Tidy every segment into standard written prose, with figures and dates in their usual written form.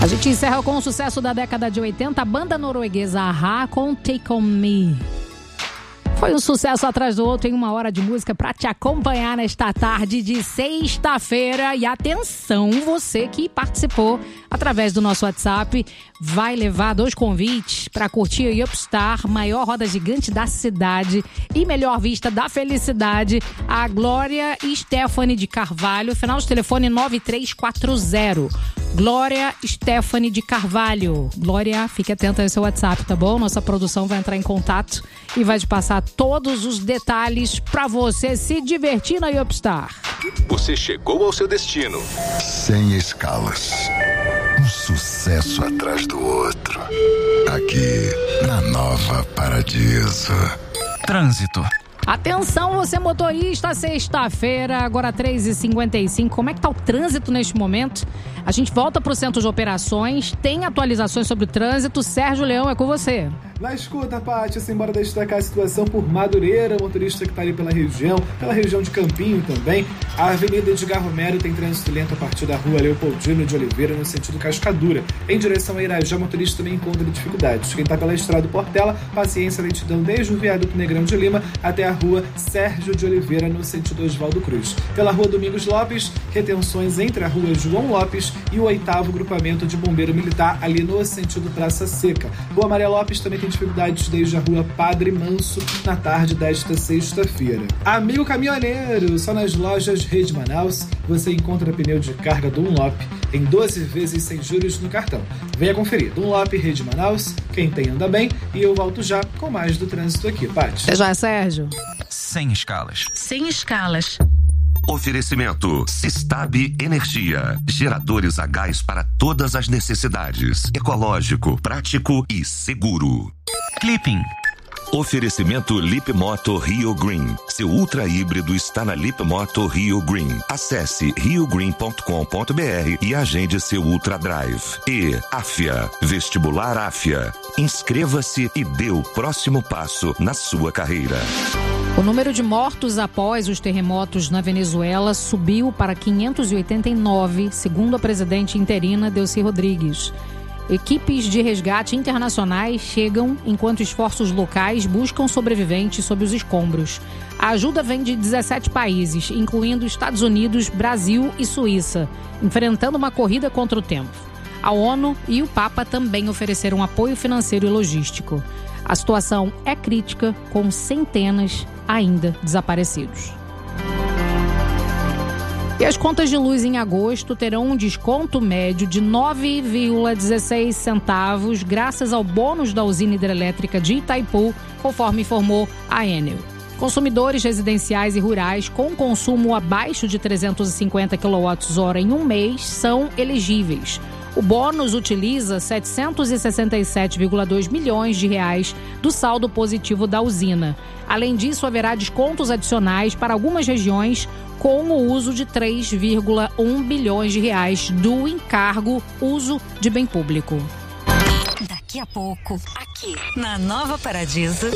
A gente encerra com o sucesso da década de 80, a banda norueguesa a-ha com Take On Me. Foi um sucesso atrás do outro em 1 hora de música para te acompanhar nesta tarde de sexta-feira. E atenção, você que participou através do nosso WhatsApp vai levar 2 convites para curtir a Upstar, maior roda gigante da cidade e melhor vista da felicidade. A Glória Stephanie de Carvalho, final de telefone 9340. Glória Stephanie de Carvalho. Glória, fique atenta ao seu WhatsApp, tá bom? Nossa produção vai entrar em contato e vai te passar todos os detalhes para você se divertir na Upstar. Você chegou ao seu destino. Sem escalas. Um sucesso atrás do outro. Aqui, na Nova Paradiso. Trânsito. Atenção, você motorista, sexta-feira, agora 3h55. Como é que tá o trânsito neste momento? A gente volta pro centro de operações, tem atualizações sobre o trânsito. Sérgio Leão, é com você. Na escuta, Paty, assim, bora destacar a situação por Madureira, motorista que está ali pela região de Campinho também. A Avenida Edgar Romero tem trânsito lento a partir da rua Leopoldino de Oliveira, no sentido Cascadura. Em direção a Irajá, o motorista também encontra dificuldades. Quem está pela estrada Portela, paciência, lentidão desde o viaduto Negrão de Lima até a rua Sérgio de Oliveira, no sentido Oswaldo Cruz. Pela rua Domingos Lopes, retenções entre a rua João Lopes e o 8º grupamento de bombeiro militar, ali no sentido Praça Seca. Rua Maria Lopes também tem dificuldades desde a rua Padre Manso na tarde desta sexta-feira. Amigo caminhoneiro, só nas lojas Rede Manaus você encontra pneu de carga Dunlop em 12 vezes sem juros no cartão. Venha conferir. Dunlop Rede Manaus, quem tem anda bem, e eu volto já com mais do trânsito aqui, Paty. Até já, Sérgio. Sem escalas. Sem escalas. Oferecimento Sistab Energia. Geradores a gás para todas as necessidades. Ecológico, prático e seguro. Clipping. Oferecimento Lipmoto Rio Green. Seu ultra híbrido está na Lipmoto Rio Green. Acesse riogreen.com.br e agende seu Ultra Drive. E Afia, Vestibular Afia. Inscreva-se e dê o próximo passo na sua carreira. O número de mortos após os terremotos na Venezuela subiu para 589, segundo a presidente interina Delcy Rodrigues. Equipes de resgate internacionais chegam enquanto esforços locais buscam sobreviventes sob os escombros. A ajuda vem de 17 países, incluindo Estados Unidos, Brasil e Suíça, enfrentando uma corrida contra o tempo. A ONU e o Papa também ofereceram apoio financeiro e logístico. A situação é crítica, com centenas ainda desaparecidos. E as contas de luz em agosto terão um desconto médio de 9,16 centavos graças ao bônus da usina hidrelétrica de Itaipu, conforme informou a Enel. Consumidores residenciais e rurais com consumo abaixo de 350 kWh em um mês são elegíveis. O bônus utiliza 767,2 milhões de reais do saldo positivo da usina. Além disso, haverá descontos adicionais para algumas regiões com o uso de 3,1 bilhões de reais do encargo uso de bem público. Daqui a pouco, aqui na Nova Paradiso.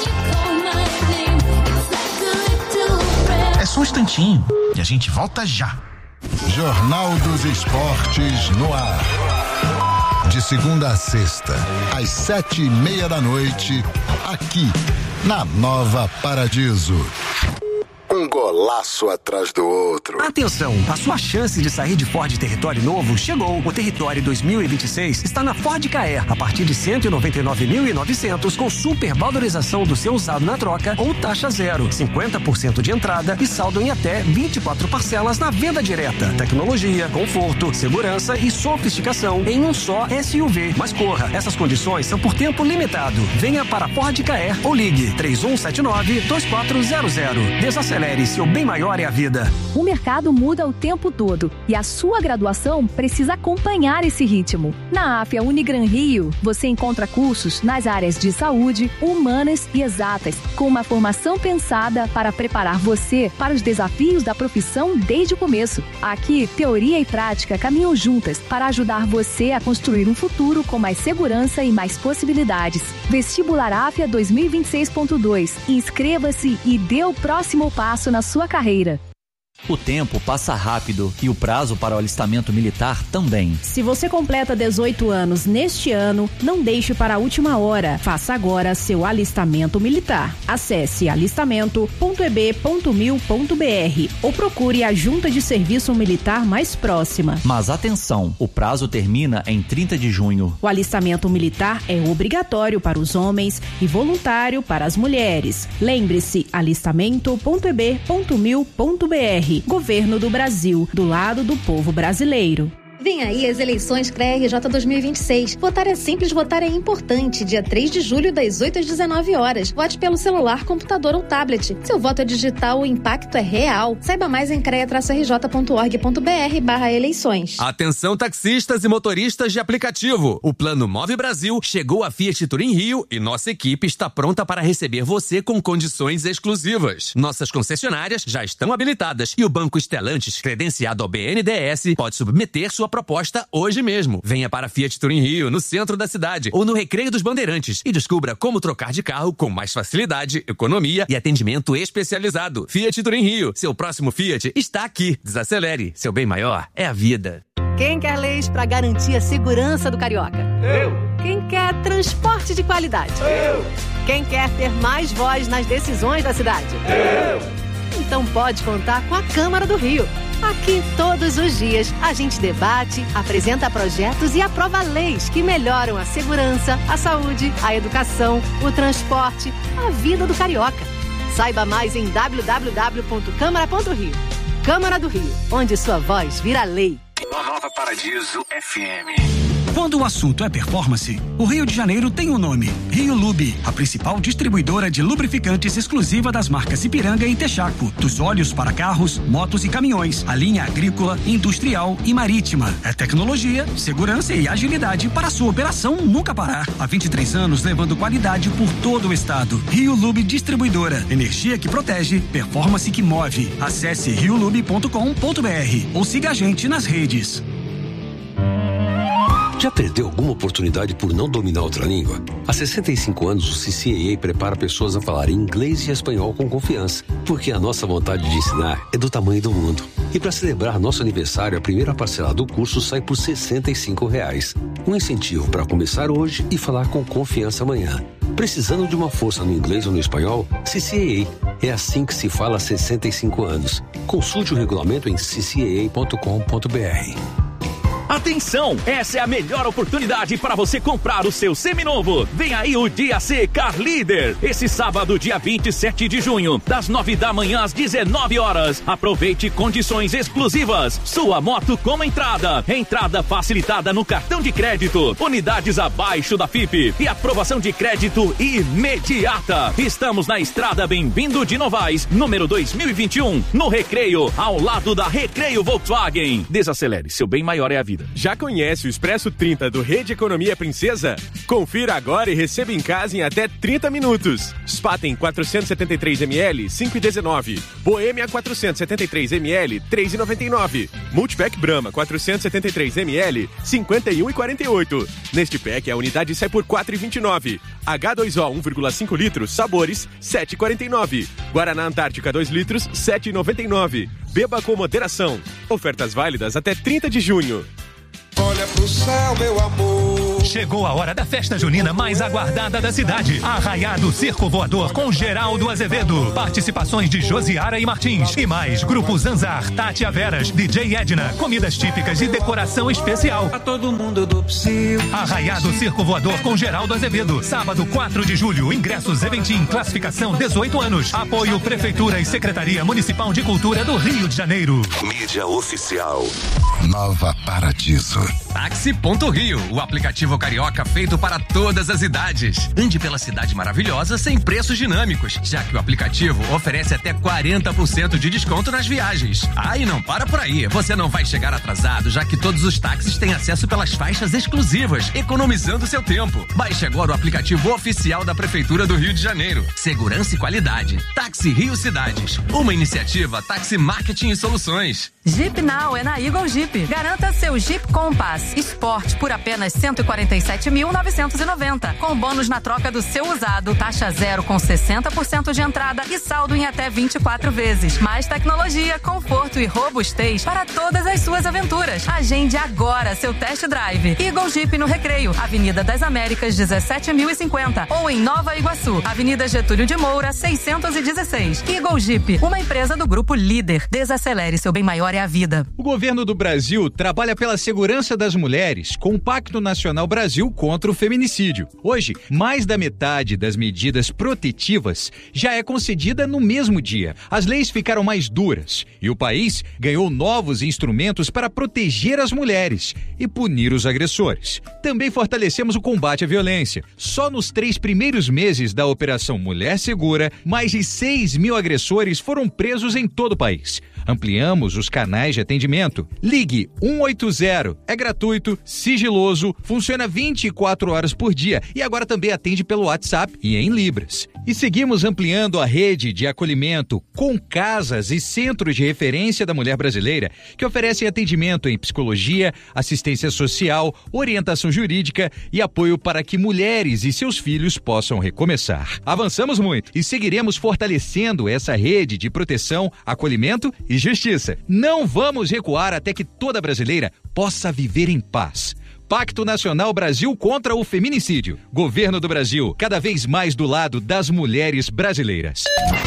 É só um instantinho e a gente volta já. Jornal dos Esportes no ar. De segunda a sexta, às 7:30 da noite, aqui na Nova Paradiso. Um golaço atrás do outro. Atenção, a sua chance de sair de Ford Território novo chegou. O Território 2026 está na Ford Ka-Air, a partir de 199.900, com super valorização do seu usado na troca ou taxa zero, 50% de entrada e saldo em até 24 parcelas na venda direta. Tecnologia, conforto, segurança e sofisticação em um só SUV. Mas corra, essas condições são por tempo limitado. Venha para Ford Ka-Air ou ligue 3179-2400. Desacelere, seu bem maior é a vida. O mercado muda o tempo todo e a sua graduação precisa acompanhar esse ritmo. Na Afia Unigran Rio, você encontra cursos nas áreas de saúde, humanas e exatas, com uma formação pensada para preparar você para os desafios da profissão desde o começo. Aqui, teoria e prática caminham juntas para ajudar você a construir um futuro com mais segurança e mais possibilidades. Vestibular Afia 2026.2. Inscreva-se e dê o próximo passo na sua carreira. O tempo passa rápido e o prazo para o alistamento militar também. Se você completa 18 anos neste ano, não deixe para a última hora. Faça agora seu alistamento militar. Acesse alistamento.eb.mil.br ou procure a Junta de Serviço Militar mais próxima. Mas atenção, o prazo termina em 30 de junho. O alistamento militar é obrigatório para os homens e voluntário para as mulheres. Lembre-se, alistamento.eb.mil.br. Governo do Brasil, do lado do povo brasileiro. Vem aí as eleições CREA-RJ 2026. Votar é simples, votar é importante. Dia 3 de julho, das 8 às 19 horas. Vote pelo celular, computador ou tablet. Seu voto é digital, o impacto é real. Saiba mais em crea-rj.org.br/eleições. Atenção taxistas e motoristas de aplicativo. O Plano Move Brasil chegou a Fiat Turim Rio e nossa equipe está pronta para receber você com condições exclusivas. Nossas concessionárias já estão habilitadas e o Banco Stellantis, credenciado ao BNDES, pode submeter sua proposta hoje mesmo. Venha para Fiat Turim Rio, no centro da cidade, ou no Recreio dos Bandeirantes e descubra como trocar de carro com mais facilidade, economia e atendimento especializado. Fiat Turim Rio, seu próximo Fiat está aqui. Desacelere, seu bem maior é a vida. Quem quer leis para garantir a segurança do carioca? Eu. Quem quer transporte de qualidade? Eu. Quem quer ter mais voz nas decisões da cidade? Eu. Então pode contar com a Câmara do Rio. Aqui, todos os dias, a gente debate, apresenta projetos e aprova leis que melhoram a segurança, a saúde, a educação, o transporte, a vida do carioca. Saiba mais em www.câmara.rio. Câmara do Rio, onde sua voz vira lei. Nova Paradiso FM. Quando o assunto é performance, o Rio de Janeiro tem um nome: Rio Lube, a principal distribuidora de lubrificantes exclusiva das marcas Ipiranga e Texaco. Dos óleos para carros, motos e caminhões, a linha agrícola, industrial e marítima. É tecnologia, segurança e agilidade para a sua operação nunca parar. Há 23 anos levando qualidade por todo o estado. Rio Lube Distribuidora. Energia que protege, performance que move. Acesse riolube.com.br ou siga a gente nas redes. Já perdeu alguma oportunidade por não dominar outra língua? Há 65 anos, o CCAA prepara pessoas a falar inglês e espanhol com confiança, porque a nossa vontade de ensinar é do tamanho do mundo. E para celebrar nosso aniversário, a primeira parcela do curso sai por R$ 65,00. Um incentivo para começar hoje e falar com confiança amanhã. Precisando de uma força no inglês ou no espanhol? CCAA. É assim que se fala há 65 anos. Consulte o regulamento em ccaa.com.br. Atenção! Essa é a melhor oportunidade para você comprar o seu seminovo. Vem aí o Dia C Car Leader. Esse sábado, dia 27 de junho, das 9 da manhã às 19 horas. Aproveite condições exclusivas. Sua moto com entrada. Entrada facilitada no cartão de crédito. Unidades abaixo da FIP. E aprovação de crédito imediata. Estamos na estrada Bem-vindo de Novaes, número 2021. No Recreio, ao lado da Recreio Volkswagen. Desacelere, seu bem maior é a vida. Já conhece o Expresso 30 do Rede Economia Princesa? Confira agora e receba em casa em até 30 minutos. Spaten 473ml, 5,19. Boêmia 473ml, 3,99. Multipack Brahma 473ml, 51,48. Neste pack a unidade sai por 4,29. H2O 1,5 litros, sabores, 7,49. Guaraná Antártica 2 litros, 7,99. Beba com moderação. Ofertas válidas até 30 de junho. Olha pro céu, meu amor. Chegou a hora da festa junina mais aguardada da cidade. Arraiado Circo Voador com Geraldo Azevedo. Participações de Josiara e Martins. E mais, Grupo Zanzar, Tátia Veras, DJ Edna, comidas típicas e decoração especial. A todo mundo do Psil. Arraiado Circo Voador com Geraldo Azevedo. Sábado 4 de julho. Ingressos Eventim, classificação 18 anos. Apoio Prefeitura e Secretaria Municipal de Cultura do Rio de Janeiro. Mídia oficial. Nova Paradiso. Táxi.rio, o aplicativo carioca feito para todas as idades. Ande pela cidade maravilhosa sem preços dinâmicos, já que o aplicativo oferece até 40% de desconto nas viagens. Ah, e não para por aí, você não vai chegar atrasado, já que todos os táxis têm acesso pelas faixas exclusivas, economizando seu tempo. Baixe agora o aplicativo oficial da Prefeitura do Rio de Janeiro. Segurança e qualidade. Táxi Rio Cidades, uma iniciativa Táxi Marketing e Soluções. Jeep Now é na Eagle Jeep. Garanta seu Jeep Compass Sport por apenas R$ 147.990, com bônus na troca do seu usado, taxa zero com 60% de entrada e saldo em até 24 vezes. Mais tecnologia, conforto e robustez para todas as suas aventuras. Agende agora seu test drive. Eagle Jeep no Recreio, Avenida das Américas, 17.050, ou em Nova Iguaçu, Avenida Getúlio de Moura, 616. Eagle Jeep, uma empresa do Grupo Líder. Desacelere, seu bem maior é a vida. O governo do Brasil trabalha pela segurança das mulheres com o Pacto Nacional Brasil contra o Feminicídio. Hoje, mais da metade das medidas protetivas já é concedida no mesmo dia. As leis ficaram mais duras e o país ganhou novos instrumentos para proteger as mulheres e punir os agressores. Também fortalecemos o combate à violência. Só nos 3 primeiros meses da Operação Mulher Segura, mais de 6 mil agressores foram presos em todo o país. Ampliamos os canais de atendimento. Ligue 180, é gratuito, sigiloso, funciona 24 horas por dia e agora também atende pelo WhatsApp e em Libras. E seguimos ampliando a rede de acolhimento com casas e centros de referência da mulher brasileira que oferecem atendimento em psicologia, assistência social, orientação jurídica e apoio para que mulheres e seus filhos possam recomeçar. Avançamos muito e seguiremos fortalecendo essa rede de proteção, acolhimento e justiça. Não vamos recuar até que toda brasileira possa viver em paz. Pacto Nacional Brasil contra o Feminicídio. Governo do Brasil, cada vez mais do lado das mulheres brasileiras.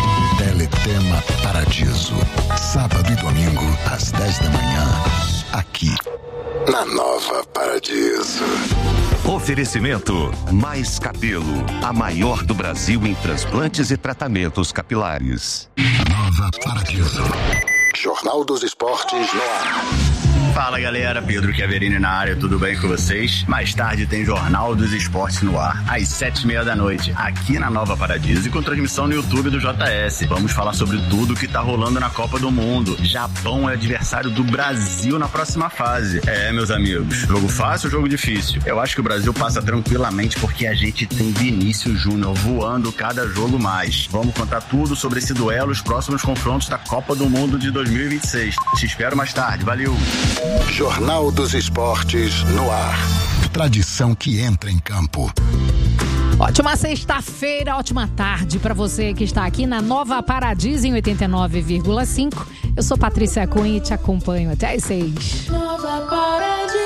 Teletema Paradiso. Sábado e domingo, às 10 da manhã. Aqui, na Nova Paradiso. Oferecimento Mais Cabelo, a maior do Brasil em transplantes e tratamentos capilares. Nova Paradiso. Jornal dos Esportes no ar. Fala galera, Pedro Chiaverini na área, tudo bem com vocês? Mais tarde tem Jornal dos Esportes no ar, às 7h30 da noite, aqui na Nova Paradiso e com transmissão no YouTube do JS. Vamos falar sobre tudo que tá rolando na Copa do Mundo. Japão é adversário do Brasil na próxima fase. Meus amigos, jogo fácil ou jogo difícil? Eu acho que o Brasil passa tranquilamente porque a gente tem Vinícius Júnior voando cada jogo mais. Vamos contar tudo sobre esse duelo, os próximos confrontos da Copa do Mundo de 2026. Te espero mais tarde, valeu! Jornal dos Esportes no ar. Tradição que entra em campo. Ótima sexta-feira, ótima tarde para você que está aqui na Nova Paradiso em 89,5. Eu sou Patrícia Cunha e te acompanho até às 6. Nova Paradiso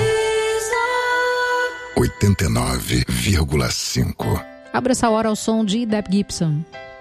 89,5. Abre essa hora ao som de Deb Gibson.